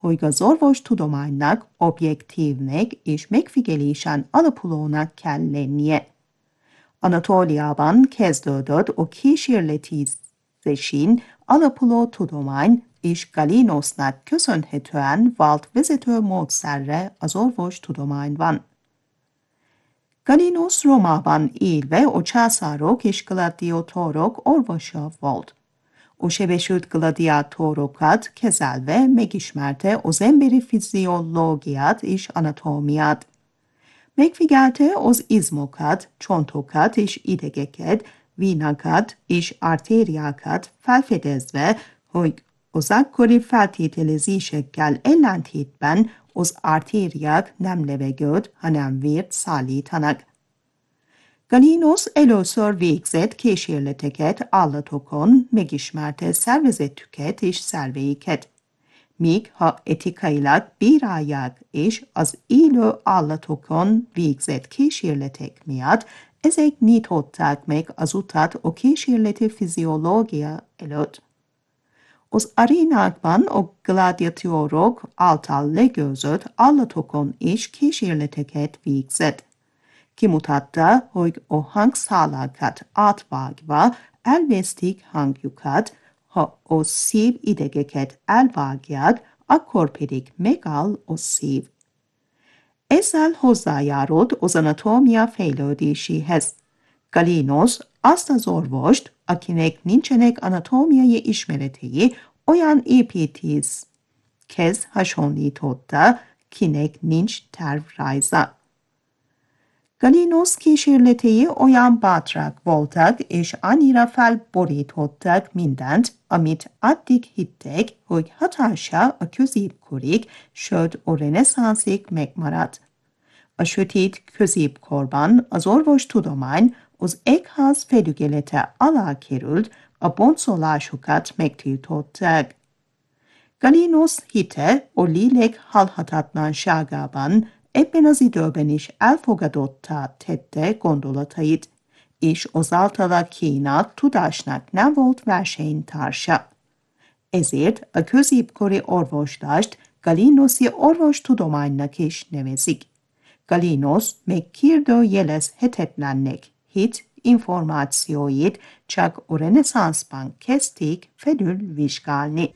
hogy az orvostudománynak objektívnek és megfigyelésen alapulónak kell lennie. Anatóliában kezdődött a kísérletezésen alapuló tudomány, és Galinosnak köszönhetően vált vezető módszerre az orvostudományban. Galinos Rómában élve a császárok és gladiátorok orvosa volt. A sebesült gladiátorokat kezelve megismerte az emberi fiziológiát és anatómiát. Megfigyelte az izmokat, csontokat és idegeket, vénákat és artériákat felfedezve, hogy az akkori feltételezésekkel ellentétben az artériák nem levegőt, hanem vért szállítanak. Galinos először végzett kísérleteket állatokon, megismerte szervezetüket és szerveiket. Míg ha etikailag bírálják és az élő állatokon végzett kísérletek miatt, ezek nyitották meg az utat a kísérleti fiziológia előtt. Az arénákban a gladiátorok által legyőzött állatokon is kísérleteket végzett. Kimutatta, hogy a hangszálakat átvágva elvesztik hangjukat, ha a szív idegeket elvágják, akkor pedig megáll a szív. Ezzel hozzájárult az anatómia fejlődéséhez. Galinos azt az orvost, akinek nincsenek anatómiai ismeretei, olyan építészhez hasonlította, kinek nincs tervrajza. Galinos kísérletei olyan bátrak voltak, és annyira felborítottak mindent, amit addig hittek, hogy hatása a középkorig, sőt a reneszánszig megmaradt. A sötét középkorban az orvostudomány az egyház felügyelete alá került, a boncolásokat megtiltották. Galinos hite a lélek halhatatlanságában ebben az időben is elfogadottá tette gondolatait, és az általa kínált tudásnak nem volt versenytársa. Ezért a középkori orvoslást galinoszi orvostudománynak is nevezik. Galinos megkérdőjelezhetetlennek hit információit csak a reneszánszban kezdték felülvizsgálni.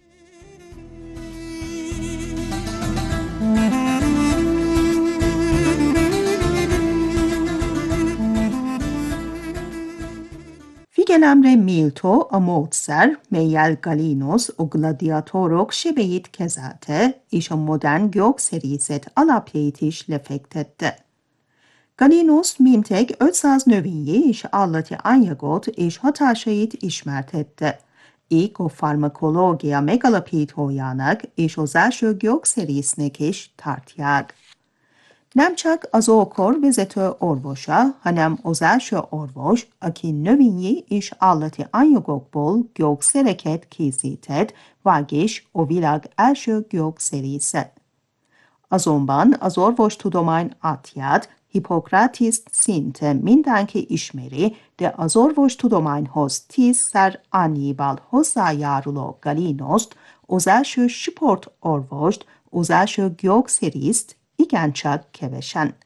Figyelemre méltó a módszer, mellyel Galinos a gladiátorok sebeit kezelte, és a modern gyógyszerészet alapjait is lefektette. Galinos mintegy 500 növényi és állati anyagot és hatásait ismertette. Így a farmakológia megalapítójának és az első gyógyszerésznek is tartják. Nem csak az ókor vezető orvosa, hanem az első orvos, aki növényi és állati anyagokból gyógyszereket készített, vagyis a világ első gyógyszerésze. Azonban az orvostudomány atyját, Hippokratészt szinte mindenki ismeri, de az orvostudományhoz 10-szer annyival hozzájáruló Galinost, az első sportorvost, az első gyógyszerészt igencsak kevesen.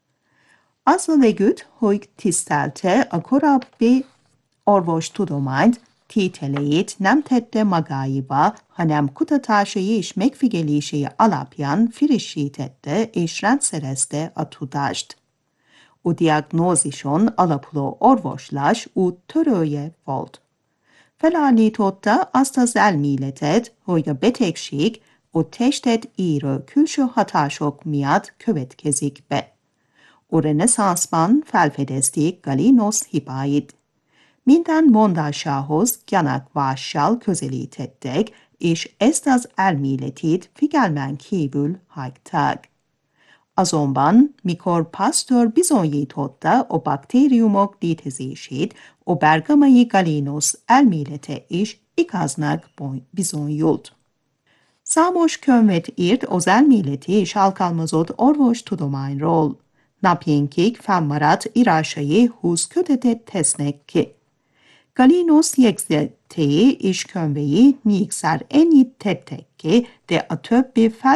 Azzal együtt, hogy tisztelte a korábbi orvostudományt, tételeit nem tette magáiba, hanem kutatásai és megfigyelései alapján frissítette és rendszerezte a tudást. A diagnózison alapuló orvoslás úttörője volt. Felállította azt az elméletet, hogy a betegség a testet érő külső hatások miatt következik be. A reneszánszban felfedezték Galinos hibáit. Minden mondásához gyanakvással közelítettek, és ezt az elméletét figyelmen kívül hagyták. Azonban, mikor Pasteur bizonyította a baktériumok létezését, a bergamai Galinos elmélete is igaznak bizonyult. Számos könyvet írt az elméleti és alkalmazott orvostudományról. Napjainkig fennmaradt írásai 20 kötetet tesznek ki. Galinos jegyzetei és könyvei 4-szer ennyit tettek ki, de a többi